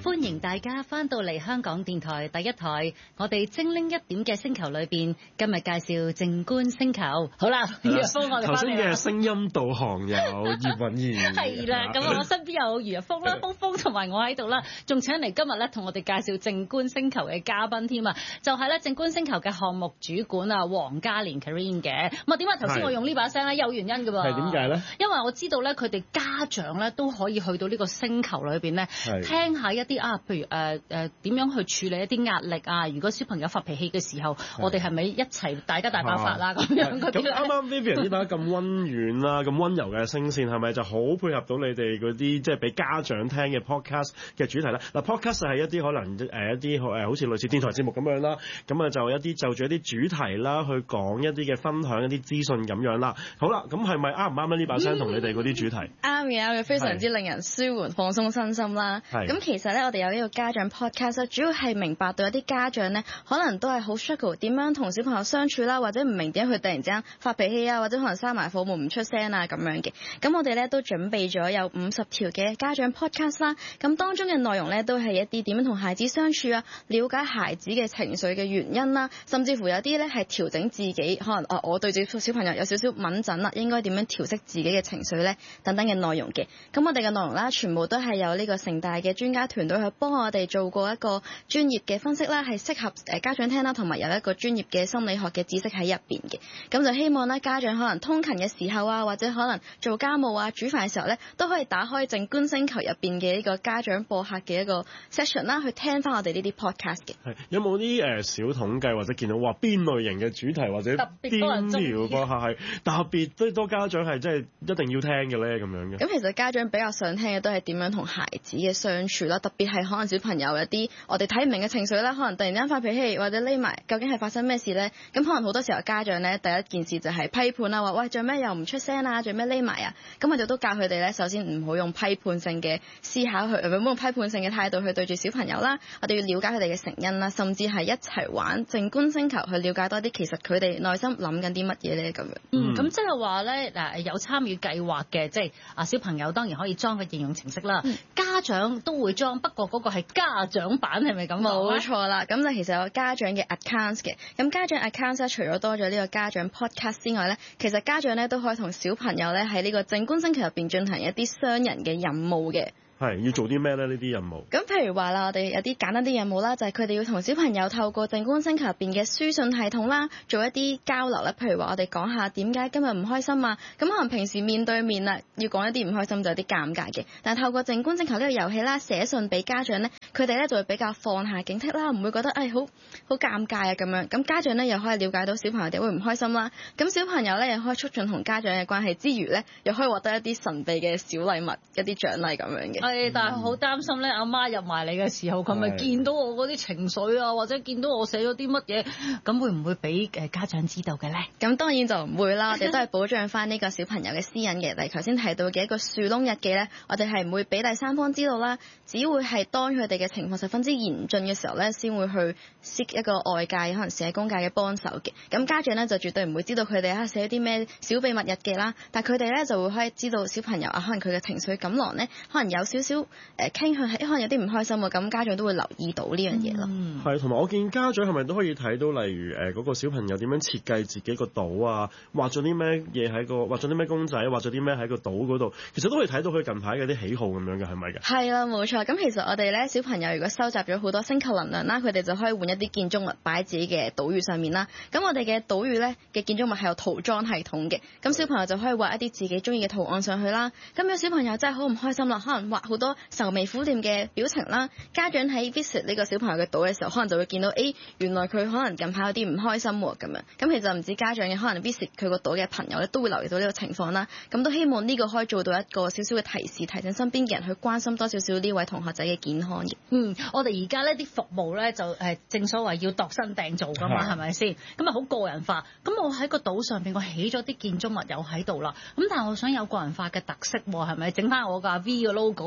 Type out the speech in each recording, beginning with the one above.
歡迎大家翻到嚟香港電台第一台，我哋精靈一點嘅星球裏邊，今日介紹靜觀星球。好啦，葉若峰，我哋翻嚟啦。 頭先嘅聲音導航有葉韻儀， 係啦，咁我身邊有余若峰啦、峰峰同埋我喺度啦，仲請嚟今日咧同我哋介紹靜觀星球嘅嘉賓添啊，就係咧靜觀星球嘅項目主管啊黃嘉蓮 Karine 嘅。咁啊點解頭先我用呢把聲咧？有原因㗎喎。 係點解咧？ 因為我知道咧，佢哋家長咧都可以去到呢個星球裏邊咧，聽下一啲譬如點樣去處理一啲壓力啊？如果小朋友發脾氣嘅時候，我哋係咪一齊大家大爆發啦？咁樣嗰啲咧。咁啱啱 Vivian 呢把咁溫軟啦、咁溫柔嘅聲線，係咪就好配合到你哋嗰啲即係俾家長聽嘅 podcast 嘅主題咧？嗱 podcast 係一啲可能一啲好似類似電台節目咁樣啦，咁啊就一啲就住一啲主題啦，去講一啲嘅分享一啲資訊咁樣啦。好啦，咁係咪啱唔啱咧？呢把聲同你哋嗰啲主題？ 啱嘅，非常之令人舒緩放鬆身心啦。咁其實咧，我哋有呢個家長 podcast， 主要係明白到一啲家長咧，可能都係好 struggle 點樣同小朋友相處啦，或者唔明點解佢突然之間發脾氣啊，或者可能閂埋課門唔出聲啊咁樣嘅。咁我哋咧都準備咗有50條嘅家長 podcast 啦。咁當中嘅內容咧都係一啲點樣同孩子相處啊，了解孩子嘅情緒嘅原因啦，甚至乎有啲咧係調整自己，可能我對住小朋友有少少敏感啦，應該點樣調適自己嘅情緒咧等等嘅內容嘅。咁我哋嘅內容啦，全部都係有呢個城大嘅專家團隊去幫我哋做過一個專業嘅分析啦，係適合家長聽啦，同埋有一個專業嘅心理學嘅知識喺入邊嘅。咁就希望咧家長可能通勤嘅時候啊，或者可能做家務啊、煮飯嘅時候咧，都可以打開靜觀星球入邊嘅呢個家長播客嘅一個 session 啦，去聽翻我哋呢啲 podcast 嘅。 係有冇啲小統計或者見到話邊類型嘅主題或者邊條播客係特別多家長係真係一定要聽嘅咧咁樣嘅？ 咁其實家長比較想聽嘅都係點樣同孩子嘅相處啦，特別係可能小朋友有啲我哋睇唔明嘅情緒啦，可能突然間發脾氣或者匿埋，究竟係發生咩事咧？咁可能好多時候家長咧第一件事就係批判啦，話喂做咩又唔出聲啊，做咩匿埋啊？咁我哋都教佢哋咧，首先唔好用批判性嘅思考去，唔好用批判性嘅態度去對住小朋友啦。我哋要了解佢哋嘅成因啦，甚至係一齊玩靜觀星球去了解多啲，其實佢哋內心諗緊啲乜嘢咧咁樣。 咁即係話咧有參與計劃嘅，即係小朋友當然可以裝個應用程式啦，家長都會裝，不過嗰個係家長版，係咪咁講啊？ 冇錯啦，咁就其實有家長嘅 accounts 嘅，咁家長 accounts 咧，除咗多咗呢個家長 podcast 之外咧，其實家長咧都可以同小朋友咧喺呢個靜觀星球入邊進行一啲雙人嘅任務嘅。 係要做啲咩咧？呢啲任務咁譬如話啦，我哋有啲簡單啲任務啦，就係佢哋要同小朋友透過靜觀星球入邊嘅書信系統啦，做一啲交流啦。譬如話我哋講下點解今日唔開心啊，咁可能平時面對面啦，要講一啲唔開心就有啲尷尬嘅。但係透過靜觀星球呢個遊戲啦，寫信俾家長咧，佢哋咧就會比較放下警惕啦，唔會覺得好尷尬啊咁樣。咁家長咧又可以了解到小朋友點會唔開心啦。咁小朋友咧又可以促進同家長嘅關係之餘咧，又可以獲得一啲神秘嘅小禮物、一啲獎勵咁樣嘅。 但係好擔心咧，阿媽入埋嚟嘅時候，佢咪見到我嗰啲情緒啊，或者見到我寫咗啲乜嘢，咁會唔會俾家長知道嘅咧？ 咁當然就唔會啦，我哋都係保障翻呢個小朋友嘅私隱嘅。例如頭先提到嘅一個樹窿日記咧，我哋係唔會俾第三方知道啦，只會係當佢哋嘅情況十分之嚴峻嘅時候咧，先會去 seek 一個外界可能社工界嘅幫手嘅。咁家長咧就絕對唔會知道佢哋寫啲咩小秘密日記啦，但係佢哋咧就會可以知道小朋友可能佢嘅情緒感浪咧，可能有少少傾向係可能有啲唔開心喎，咁家長都會留意到呢樣嘢咯。 係，同埋我見家長係咪都可以睇到，例如嗰個小朋友點樣設計自己個島啊，畫咗啲咩嘢畫咗啲咩公仔，畫咗啲咩喺個島嗰度，其實都可以睇到佢近排嘅啲喜好咁樣嘅，係咪嘅？ 係啦，冇錯。咁其實我哋咧小朋友如果收集咗好多星球能量啦，佢哋就可以換一啲建築物擺喺自己嘅島嶼上面啦。咁我哋嘅島嶼咧嘅建築物係有塗裝系統嘅，咁小朋友就可以畫一啲自己中意嘅圖案上去啦。咁有小朋友真係好唔開心啦，可能畫好多愁眉苦臉嘅表情啦，家長喺 visit 呢個小朋友嘅島嘅時候，可能就會見到，原來佢可能近排有啲唔開心喎咁樣。咁其實唔止家長嘅，可能 visit 佢個島嘅朋友咧都會留意到呢個情況啦。咁都希望呢個可以做到一個少少嘅提示，提醒身邊嘅人去關心多少少呢位同學仔嘅健康嘅。 我哋而家呢啲服務咧就正所謂要度身訂造噶嘛，係咪先？咁啊好個人化。咁我喺個島上邊，我起咗啲建築物又喺度啦。咁但係我想有個人化嘅特色喎，係咪？整翻我個 V 嘅 logo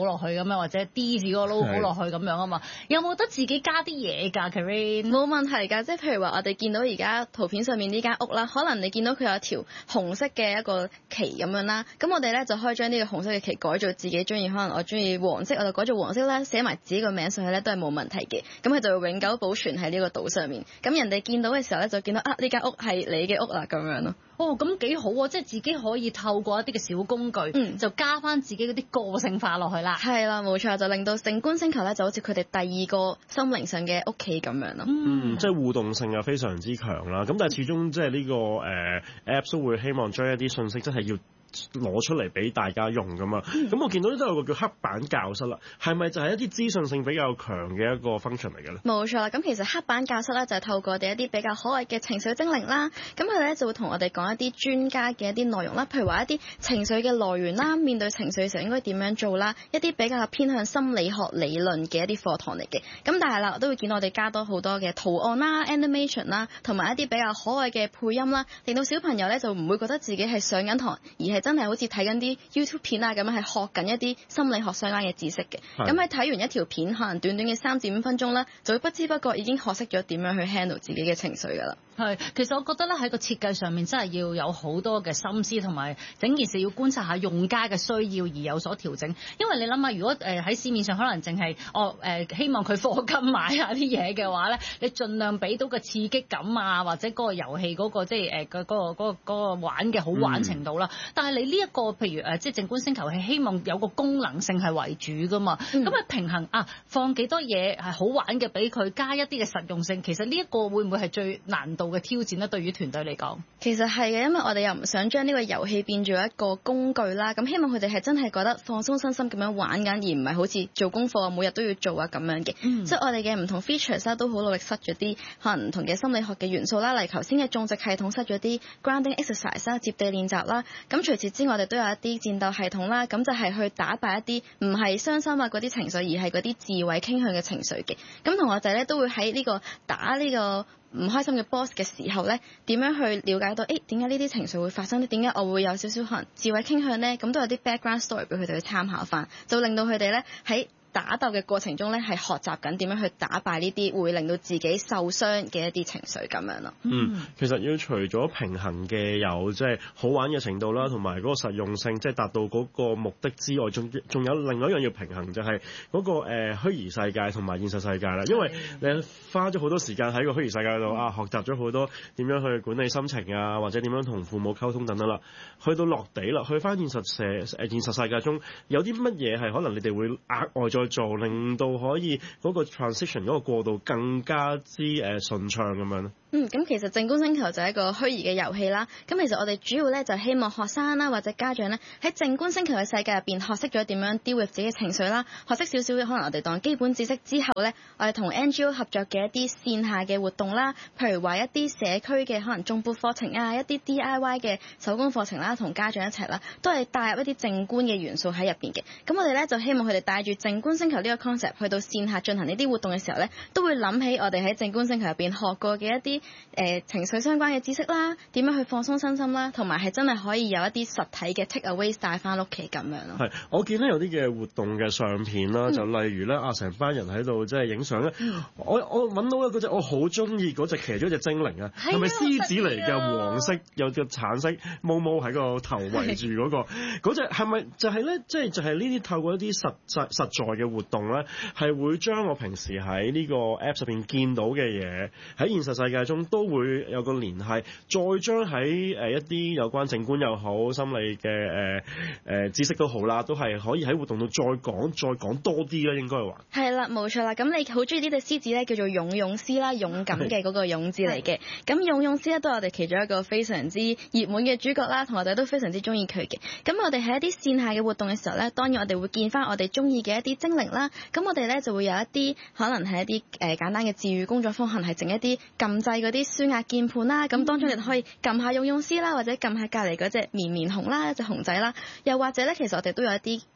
落去咁樣，或者 D 字嗰個 logo 落去咁樣啊嘛。有冇得自己加啲嘢㗎 Karen？ 冇問題㗎，即係譬如話我哋見到而家圖片上面呢間屋啦，可能你見到佢有條紅色嘅一個旗咁樣啦，咁我哋咧就可以將呢個紅色嘅旗改做自己中意，可能我中意黃色，我就改做黃色啦，寫埋自己個名上去咧都係冇問題嘅。咁佢就會永久保存喺呢個島上面。咁人哋見到嘅時候咧，就見到呢間屋係你嘅屋啦咁樣咯。 哦，咁幾好啊！即係自己可以透過一啲嘅小工具，就加翻自己嗰啲個性化落去啦。 係啦，冇錯，就令到靜觀星球咧就好似佢哋第二個心靈上嘅屋企咁樣咯。 即係互動性又非常之強啦。咁但係始終即係呢個Apps 都會希望將一啲信息真係要攞出嚟俾大家用噶嘛。咁我見到都有個叫黑板教室啦，係咪就係一啲資訊性比較強嘅一個 function 嚟嘅咧？ 冇錯啦，咁其實黑板教室咧就係透過我哋一啲比較可愛嘅情緒精靈啦，咁佢哋咧就會同我哋講一啲專家嘅一啲內容啦，譬如話一啲情緒嘅來源啦，面對情緒嘅時候應該點樣做啦，一啲比較偏向心理學理論嘅一啲課堂嚟嘅。咁但係啦，我都會見到我哋加多好多嘅圖案啦、animation 啦，同埋一啲比較可愛嘅配音啦，令到小朋友咧就唔會覺得自己係上緊堂，而係真係好似睇緊啲 YouTube 片啊咁樣，係學緊一啲心理學相關嘅知識嘅。咁喺睇完一條片，可能短短嘅3至5分鐘啦，就會不知不覺已經學識咗點樣去 handle 自己嘅情緒㗎啦。 係，其實我覺得咧喺個設計上面真係要有好多嘅心思，同埋整件事要觀察下用家嘅需要而有所調整。因為你諗下，如果喺市面上可能淨係希望佢課金買下啲嘢嘅話咧，你盡量俾到個刺激感啊，或者嗰個遊戲嗰個即係嗰個玩嘅好玩程度啦。但係你呢一個譬如即係靜觀星球係希望有個功能性係為主㗎嘛。咁平衡放幾多嘢係好玩嘅俾佢，加一啲嘅實用性，其實呢一個會唔會係最難度嘅挑戰咧？對於團隊嚟講， 其實係嘅，因為我哋又唔想將呢個遊戲變做一個工具啦。咁希望佢哋係真係覺得放鬆身心咁樣玩緊，而唔係好似做功課每日都要做啊咁樣嘅。即係我哋嘅唔同 features 啦，都好努力塞咗啲可能唔同嘅心理學嘅元素啦，例如頭先嘅種植系統塞咗啲 grounding exercise 啦、接地練習啦。咁除此之外，我哋都有一啲戰鬥系統啦，咁就係去打敗一啲唔係傷心啊嗰啲情緒，而係嗰啲自毀傾向嘅情緒嘅。咁同學仔咧都會喺呢個打呢個唔開心嘅 boss 嘅時候咧，點樣去了解到點解呢啲情緒會發生咧？點解我會有少少可能自毀傾向咧？咁都有啲 background story 俾佢哋去參考翻，就令到佢哋咧喺打鬥嘅過程中咧，係學習緊點樣去打敗呢啲會令到自己受傷嘅一啲情緒咁樣咯。 其實要除咗平衡嘅有即係好玩嘅程度啦，同埋嗰個實用性，即係達到嗰個目的之外，仲有另外一樣要平衡，就係嗰個虛擬世界同埋現實世界啦。因為你花咗好多時間喺個虛擬世界度學習咗好多點樣去管理心情啊，或者點樣同父母溝通等等啦。去到落地啦，去翻現實世界中，有啲乜嘢係可能你哋會額外再做，令到可以嗰個 transition 嗰個過渡更加之順暢咁樣咧？ 咁其實靜觀星球就係一個虛擬嘅遊戲啦。咁其實我哋主要咧就希望學生啦或者家長咧喺靜觀星球嘅世界入邊學識咗點樣 deal with 自己嘅情緒啦，學識少少嘅可能我哋當基本知識之後咧，我哋同 NGO 合作嘅一啲線下嘅活動啦，譬如話一啲社區嘅可能種播課程啊，一啲 DIY 嘅手工課程啦，同家長一齊啦，都係帶入一啲靜觀嘅元素喺入邊嘅。咁我哋咧就希望佢哋帶住靜觀星球呢個 concept 去到線下進行呢啲活動嘅時候咧，都會諗起我哋喺靜觀星球入邊學過嘅一啲情緒相關嘅知識啦，點樣去放鬆身心啦，同埋係真係可以有一啲實體嘅 take away 帶翻屋企咁樣咯。 係，我見咧有啲嘅活動嘅相片啦，就例如咧成班人喺度即係影相咧，我揾到嗰隻我好中意嗰隻騎咗隻精靈啊，係咪獅子嚟嘅？黃色有隻橙色毛毛喺個頭圍住嗰隻係咪就係咧？即係就係呢啲透過一啲實在嘅活動咧，係會將我平時喺呢個 Apps 入邊見到嘅嘢喺現實世界中都會有個聯繫，再將喺一啲有關靜觀又好、心理嘅知識都好啦，都係可以喺活動度再講多啲啦，應該係話。係啦，冇錯啦。咁你好中意呢隻獅子咧，叫做勇勇獅啦，勇敢嘅嗰個勇字嚟嘅。咁勇勇獅咧都係我哋其中一個非常之熱門嘅主角啦，同我哋都非常之中意佢嘅。咁我哋喺一啲線下嘅活動嘅時候咧，當然我哋會見翻我哋中意嘅一啲精靈啦。咁我哋咧就會有一啲可能係一啲簡單嘅治癒工作坊，可能係整一啲撳掣嗰啲舒壓鍵盤啦。咁當中你可以撳下勇勇獅啦，或者撳下隔離嗰隻綿綿熊啦，一隻熊仔啦。又或者咧，其實我哋都有一啲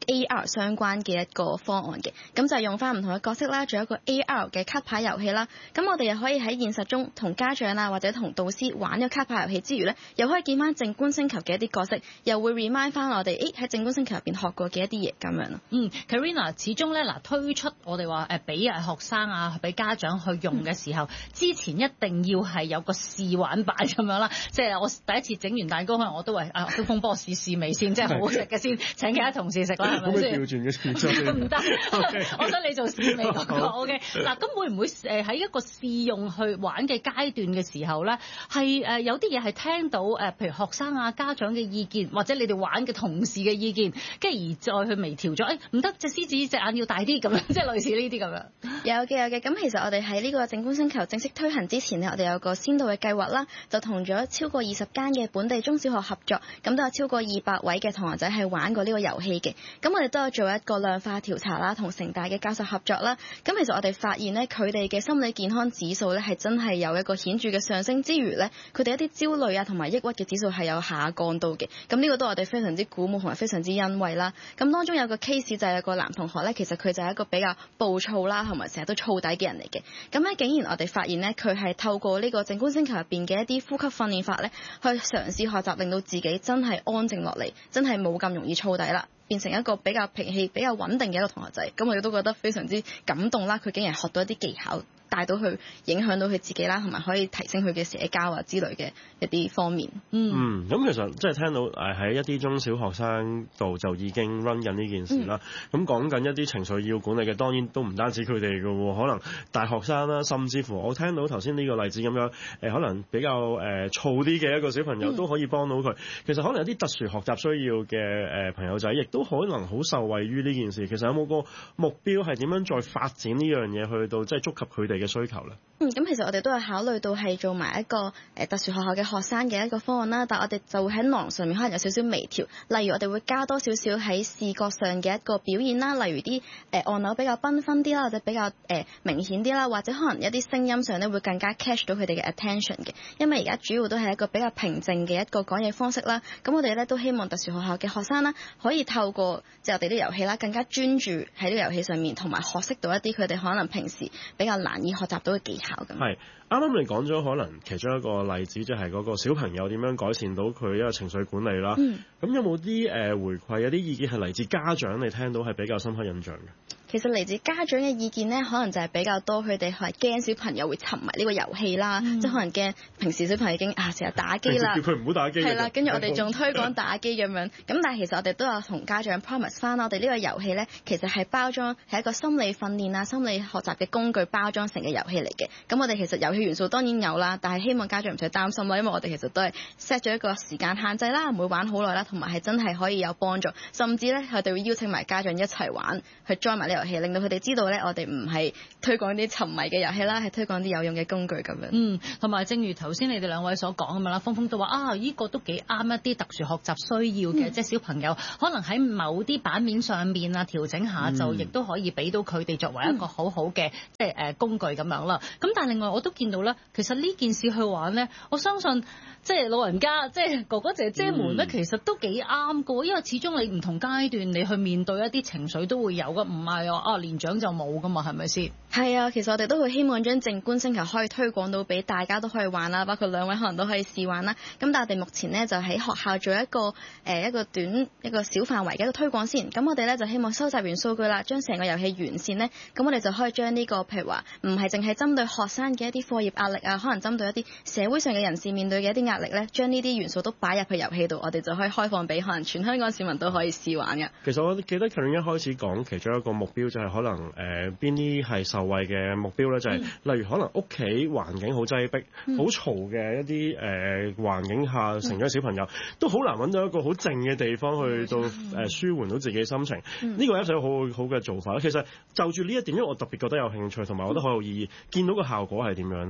AR 相關嘅一個方案嘅，咁就係用翻唔同嘅角色啦，做一個 AR 嘅卡牌遊戲啦。咁我哋又可以喺現實中同家長啊或者同導師玩呢個卡牌遊戲之餘咧，又可以見翻靜觀星球嘅一啲角色，又會 remind 翻我哋喺靜觀星球入邊學過嘅一啲嘢咁樣咯。 Karina 始終咧推出我哋話俾學生啊俾家長去用嘅時候，之前一定要係有個試玩版咁樣啦。即係我第一次整完蛋糕，可能我都話東風幫我試味先，即係好好食嘅先請其他同事食啦，係咪先？ 調轉嘅試先唔得，我想你做試味嗰個 OK。嗱，咁會唔會喺一個試用去玩嘅階段嘅時候咧，係有啲嘢係聽到譬如學生啊家長嘅意見，或者你哋玩嘅同事嘅意見，跟住而再去微調咗，唔得隻獅子隻眼要大啲咁樣，即係類似呢啲咁樣。 有嘅。咁其實我哋喺呢個靜觀星球正式推行之前呢，我哋有個先導嘅計劃啦，就同咗超過20間嘅本地中小學合作，咁都有超過200位嘅同學仔係玩過呢個遊戲嘅。咁我哋都有做一個量化調查啦，同城大嘅教授合作啦。咁其實我哋發現呢，佢哋嘅心理健康指數呢係真係有一個顯著嘅上升之餘呢，佢哋一啲焦慮啊同埋抑鬱嘅指數係有下降到嘅。咁呢個都我哋非常之鼓舞同埋非常之欣慰啦。咁當中有個 case 就係有個男同學呢，其實佢就係一個比較暴躁啦，同埋成日都燥底嘅人嚟嘅。咁咧竟然我哋發現呢，佢係透過呢個靜觀星球入邊嘅一啲呼吸訓練法呢，去嘗試學習令到自己真係安靜落嚟，真係冇咁容易燥底啦，變成一個比較脾氣比較穩定嘅一個同學仔。咁我哋都覺得非常之感動啦，佢竟然學到一啲技巧，帶到去影響到佢自己啦，同埋可以提升佢嘅社交啊之類嘅一啲方面。 咁其實即係聽到喺一啲中小學生度就已經 run 緊呢件事啦。咁講緊一啲情緒要管理嘅，當然都唔單止佢哋嘅喎，可能大學生啦，甚至乎我聽到頭先呢個例子咁樣，可能比較燥啲嘅一個小朋友都可以幫到佢。其實可能有啲特殊學習需要嘅朋友仔，亦都可能好受惠於呢件事。其實有冇個目標係點樣再發展呢樣嘢去到即係觸及佢哋嘅需求咧？ 咁其實我哋都係考慮到係做埋一個特殊學校嘅學生嘅一個方案啦，但係我哋就會喺內容上面可能有少少微調，例如我哋會加多少少喺視覺上嘅一個表現啦，例如啲按鈕比較繽紛啲啦，或者比較明顯啲啦，或者可能一啲聲音上咧會更加 catch 到佢哋嘅 attention 嘅，因為而家主要都係一個比較平靜嘅一個講嘢方式啦。咁我哋咧都希望特殊學校嘅學生啦，可以透過即係我哋啲遊戲啦，更加專注喺呢個遊戲上面，同埋學識到一啲佢哋可能平時比較難以學習到嘅技巧咁。 係啱啱你講咗可能其中一個例子，就係嗰個小朋友點樣改善到佢一個情緒管理啦。咁有冇啲回饋，有啲意見係嚟自家長，你聽到係比較深刻印象嘅？ 其實嚟自家長嘅意見呢，可能就係比較多，佢哋係驚小朋友會沉迷呢個遊戲啦，即係可能驚平時小朋友已經成日打機啦， 叫佢唔好打機， 係啦，跟住我哋仲推廣打機咁樣。咁但係其實我哋都有同家長 promise 翻，我哋呢個遊戲呢，其實係包裝係一個心理訓練啊、心理學習嘅工具包裝成嘅遊戲嚟嘅。咁我哋其實遊戲元素當然有啦，但係希望家長唔使擔心啦，因為我哋其實都係 set 咗一個時間限制啦，唔會玩好耐啦，同埋係真係可以有幫助，甚至呢，佢哋會邀請埋家長一齊玩，去 join 埋呢個遊戲，令到佢哋知道咧，我哋唔係推廣啲沉迷嘅遊戲啦，係推廣啲有用嘅工具咁樣。 同埋正如頭先你哋兩位所講咁樣啦，峰峰都話呢個都幾啱一啲特殊學習需要嘅，即係小朋友可能喺某啲版面上面啊調整下，就亦都可以俾到佢哋作為一個好好嘅即係工具咁樣啦。咁但係另外我都見到咧，其實呢件事去玩咧，我相信即係老人家即係哥哥姐姐們咧，其實都幾啱㗎，因為始終你唔同階段你去面對一啲情緒都會有㗎，唔係年長就冇㗎嘛，係咪先？ 係啊，其實我哋都會希望將靜觀星球可以推廣到俾大家都可以玩啦，包括兩位可能都可以試玩啦。咁但係我哋目前呢，就喺學校做一個小範圍嘅一個推廣先。咁我哋咧就希望收集完數據啦，將成個遊戲完善呢。咁我哋就可以將呢個譬如話唔係淨係針對學生嘅一啲課業壓力啊，可能針對一啲社會上嘅人士面對嘅一啲壓力咧，將呢啲元素都擺入去遊戲度，我哋就可以開放俾可能全香港市民都可以試玩嘅。 其實我記得Karen一開始講其中一個目標就係可能邊啲係受惠嘅目標咧，就係例如可能屋企環境好擠迫、好嘈嘅一啲環境下成長嘅小朋友，都好難揾到一個好靜嘅地方去到舒緩到自己心情。呢個係一種好好嘅做法啦。其實就住呢一點，因為我特別覺得有興趣，同埋我覺得好有意義，見到個效果係點樣咧？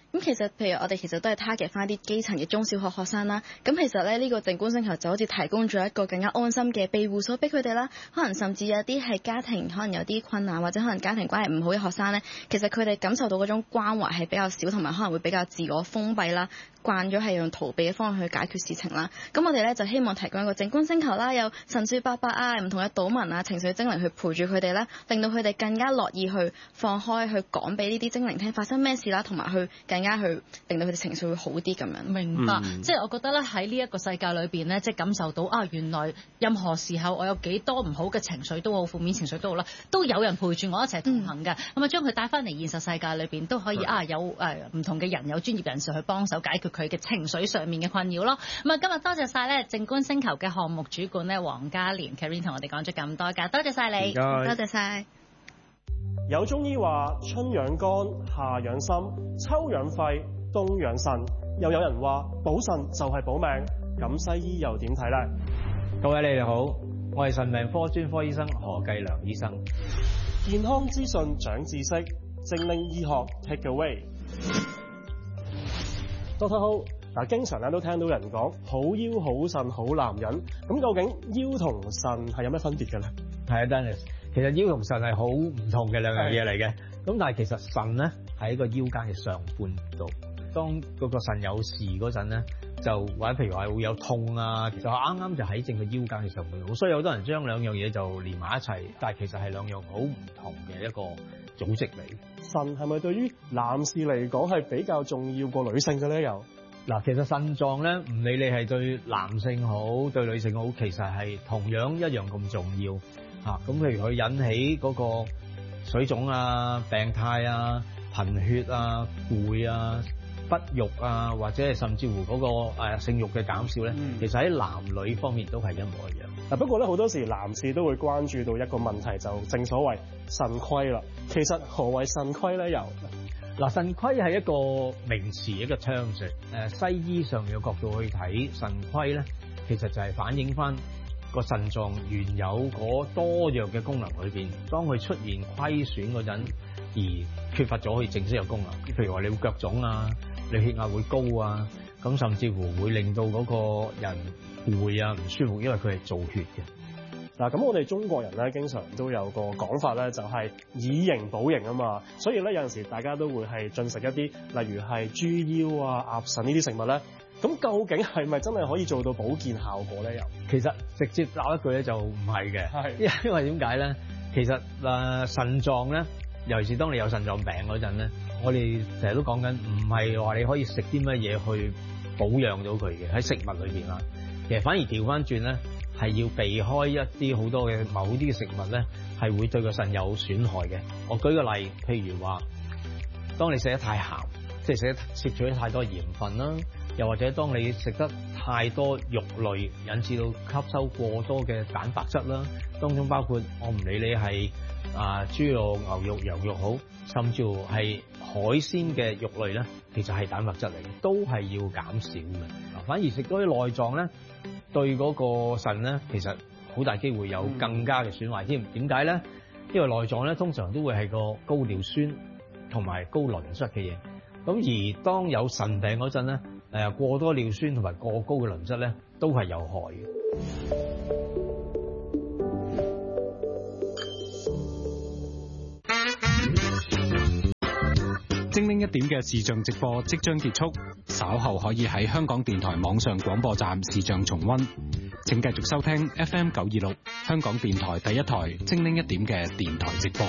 咁其實譬如我哋其實都係 target 翻啲基層嘅中小學學生啦。咁其實咧呢個靜觀星球就好似提供咗一個更加安心嘅庇護所俾佢哋啦。可能甚至有啲係家庭可能有啲困難或者可能家庭關係唔好嘅學生咧，其實佢哋感受到嗰種關懷係比較少，同埋可能會比較自我封閉啦，慣咗係用逃避嘅方式去解決事情啦。咁我哋咧就希望提供一個靜觀星球啦，有神樹伯伯啊、唔同嘅島民啊、情緒精靈去陪住佢哋咧，令到佢哋更加樂意去放開去講俾呢啲精靈聽發生咩事啦，同埋去更加去令到佢哋情緒會好啲咁樣。 明白，即係我覺得咧喺呢一個世界裏邊咧，即係感受到啊，原來任何時候我有幾多唔好嘅情緒都好，負面情緒都好啦，都有人陪住我一齊同行㗎。咁啊，將佢帶翻嚟現實世界裏邊都可以有唔同嘅人，有專業人士去幫手解決佢嘅情緒上面嘅困擾咯。咁啊，今日多謝晒咧靜觀星球嘅項目主管咧黃嘉蓮 Karen 同我哋講咗咁多㗎，多謝晒你， 多謝晒。 有中醫話春養肝，夏養心，秋養肺，冬養腎，又有人話補腎就係補命，咁西醫又點睇呢？ 各位你哋好，我係腎病科專科醫生何繼良醫生。 健康資訊長知識，精靈醫學 take away。Doctor Ho，嗱，經常咧都聽到人講好腰好腎好男人，咁究竟腰同腎係有咩分別嘅咧？ 係啊 Dennis， 其實腰同腎係好唔同嘅兩樣嘢嚟嘅。咁但係其實腎咧喺個腰間嘅上半度，當嗰個腎有事嗰陣咧，就或者譬如話會有痛啊，其實啱啱就喺正個腰間嘅上半度，所以好多人將兩樣嘢就連埋一齊，但係其實係兩樣好唔同嘅一個組織嚟。 腎係咪對於男士嚟講係比較重要過女性嘅咧？又嗱，其實腎臟咧，唔理你係對男性好，對女性好，其實係同樣一樣咁重要嚇。咁譬如佢引起嗰個水腫啊、病態啊、貧血啊、攰啊、不育啊，或者係甚至乎嗰個性慾嘅減少咧，其實喺男女方面都係一模一樣。 嗱，不過咧好多時男士都會關注到一個問題，就正所謂腎虧啦。其實何謂腎虧咧？又嗱，腎虧係一個名詞，一個 terms。西醫上嘅角度去睇腎虧咧，其實就係反映翻個腎臟原有嗰多樣嘅功能裏邊，當佢出現虧損嗰陣，而缺乏咗佢正式嘅功能。譬如話你會腳腫啊，你血壓會高啊，咁甚至乎會令到嗰個人攰啊、唔舒服，因為佢係造血嘅。 嗱，咁我哋中國人咧，經常都有個講法咧，就係以形補形啊嘛。所以咧，有陣時大家都會係進食一啲，例如係豬腰啊、鴨腎呢啲食物咧。咁究竟係咪真係可以做到保健效果咧？又其實直接鬧一句咧就唔係嘅， 係因為點解咧？其實腎臟咧，尤其是當你有腎臟病嗰陣咧，我哋成日都講緊，唔係話你可以食啲乜嘢去保養到佢嘅喺食物裏邊啦。其實反而調翻轉咧，係要避開一啲好多嘅某啲嘅食物咧，係會對個腎有損害嘅。我舉個例，譬如話，當你食得太鹹，即係攝取太多鹽分啦，又或者當你食得太多肉類，引致到吸收過多嘅蛋白質啦，當中包括我唔理你係豬肉、牛肉、羊肉好，甚至乎係海鮮嘅肉類咧，其實係蛋白質嚟嘅，都係要減少嘅。反而食嗰啲內臟咧，對嗰個腎咧，其實好大機會有更加嘅損壞添。點解咧？因為內臟咧通常都會係個高尿酸同埋高磷質嘅嘢。咁而當有腎病嗰陣咧，過多尿酸同埋過高嘅磷質咧，都係有害嘅。 精靈一點嘅視像直播即將結束，稍後可以喺香港電台網上廣播站視像重溫。請繼續收聽 FM 926香港電台第一台精靈一點嘅電台直播。